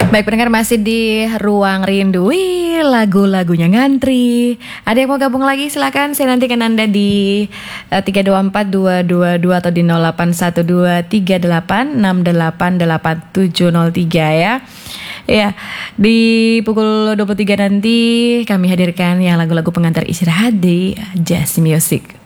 Baik pendengar, masih di Ruang Rindu. Wih, lagu-lagunya ngantri. Ada yang mau gabung lagi silakan. Saya nantikan Anda di 324-222 atau di 081238688703 ya. Ya, di pukul 23 nanti kami hadirkan yang lagu-lagu pengantar istirahat di Jazz Music.